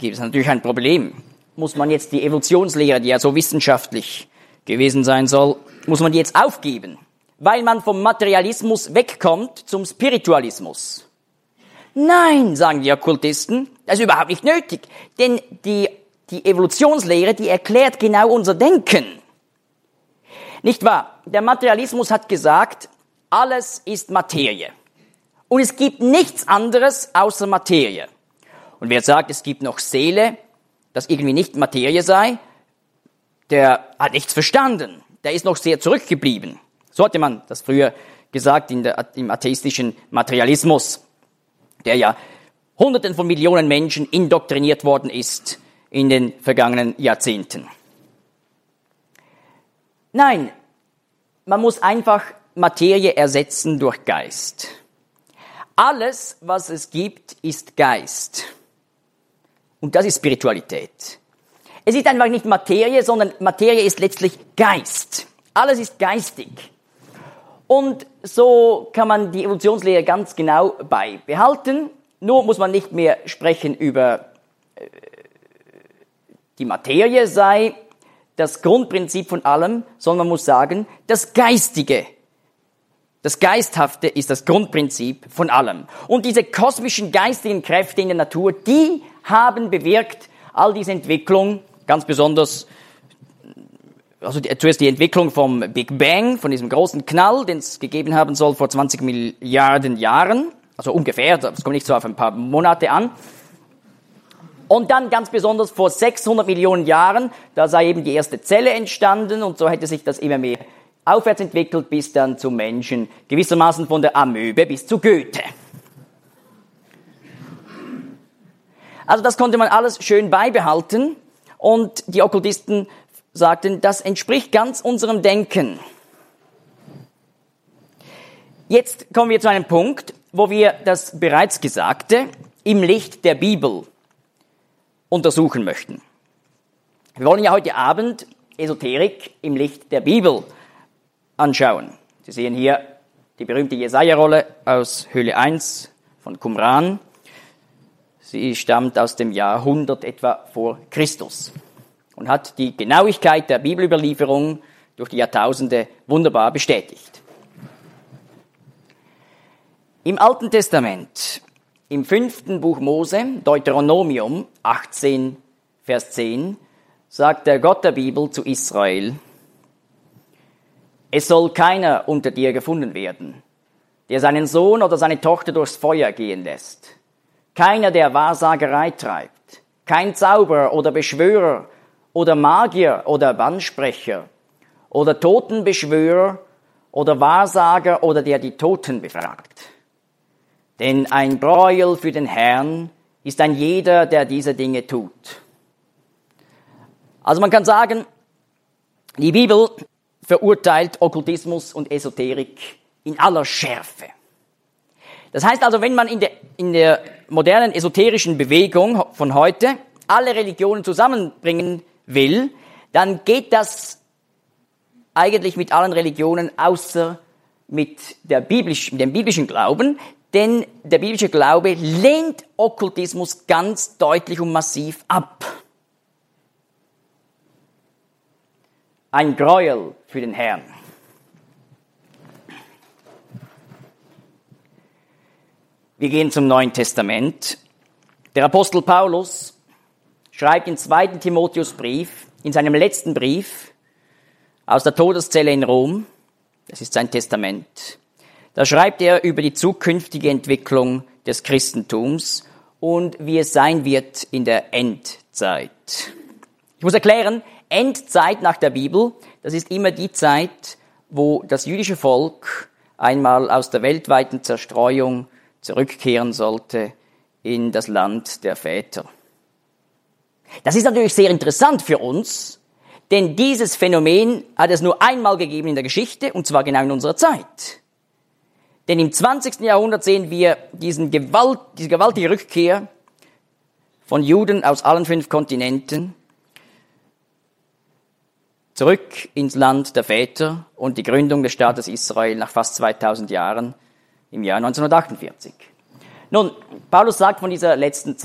gibt es natürlich ein Problem. Muss man jetzt die Evolutionslehre, die ja so wissenschaftlich gewesen sein soll, muss man die jetzt aufgeben, weil man vom Materialismus wegkommt zum Spiritualismus? Nein, sagen die Okkultisten, das ist überhaupt nicht nötig, denn die Evolutionslehre, die erklärt genau unser Denken. Nicht wahr? Der Materialismus hat gesagt, alles ist Materie. Und es gibt nichts anderes außer Materie. Und wer sagt, es gibt noch Seele, das irgendwie nicht Materie sei, der hat nichts verstanden. Der ist noch sehr zurückgeblieben. So hatte man das früher gesagt im atheistischen Materialismus, der ja Hunderten von Millionen Menschen indoktriniert worden ist in den vergangenen Jahrzehnten. Nein, man muss einfach Materie ersetzen durch Geist. Alles, was es gibt, ist Geist. Und das ist Spiritualität. Es ist einfach nicht Materie, sondern Materie ist letztlich Geist. Alles ist geistig. Und so kann man die Evolutionslehre ganz genau beibehalten. Nur muss man nicht mehr sprechen über die Materie sei das Grundprinzip von allem, sondern man muss sagen, das Geistige, das Geisthafte ist das Grundprinzip von allem. Und diese kosmischen geistigen Kräfte in der Natur, die haben bewirkt all diese Entwicklung, ganz besonders, also zuerst die Entwicklung vom Big Bang, von diesem großen Knall, den es gegeben haben soll vor 20 Milliarden Jahren, also ungefähr, das kommt nicht so auf ein paar Monate an. Und dann ganz besonders vor 600 Millionen Jahren, da sei eben die erste Zelle entstanden und so hätte sich das immer mehr aufwärts entwickelt bis dann zum Menschen, gewissermaßen von der Amöbe bis zu Goethe. Also das konnte man alles schön beibehalten und die Okkultisten sagten, das entspricht ganz unserem Denken. Jetzt kommen wir zu einem Punkt, wo wir das bereits Gesagte im Licht der Bibel untersuchen möchten. Wir wollen ja heute Abend Esoterik im Licht der Bibel anschauen. Sie sehen hier die berühmte Jesaja-Rolle aus Höhle 1 von Qumran. Sie stammt aus dem Jahr 100 etwa vor Christus und hat die Genauigkeit der Bibelüberlieferung durch die Jahrtausende wunderbar bestätigt. Im Alten Testament, im 5. Buch Mose, Deuteronomium 18, Vers 10, sagt der Gott der Bibel zu Israel: Es soll keiner unter dir gefunden werden, der seinen Sohn oder seine Tochter durchs Feuer gehen lässt. Keiner, der Wahrsagerei treibt. Kein Zauberer oder Beschwörer oder Magier oder Bannsprecher oder Totenbeschwörer oder Wahrsager oder der die Toten befragt. Denn ein Gräuel für den Herrn ist ein jeder, der diese Dinge tut. Also man kann sagen, die Bibel verurteilt Okkultismus und Esoterik in aller Schärfe. Das heißt also, wenn man in der modernen esoterischen Bewegung von heute alle Religionen zusammenbringen will, dann geht das eigentlich mit allen Religionen außer mit dem biblischen Glauben, denn der biblische Glaube lehnt Okkultismus ganz deutlich und massiv ab. Ein Gräuel für den Herrn. Wir gehen zum Neuen Testament. Der Apostel Paulus schreibt im 2. Timotheusbrief, in seinem letzten Brief, aus der Todeszelle in Rom, das ist sein Testament, da schreibt er über die zukünftige Entwicklung des Christentums und wie es sein wird in der Endzeit. Ich muss erklären, Endzeit nach der Bibel, das ist immer die Zeit, wo das jüdische Volk einmal aus der weltweiten Zerstreuung zurückkehren sollte in das Land der Väter. Das ist natürlich sehr interessant für uns, denn dieses Phänomen hat es nur einmal gegeben in der Geschichte, und zwar genau in unserer Zeit. Denn im 20. Jahrhundert sehen wir diese gewaltige Rückkehr von Juden aus allen 5 Kontinenten zurück ins Land der Väter und die Gründung des Staates Israel nach fast 2000 Jahren im Jahr 1948. Nun, Paulus sagt von dieser letzten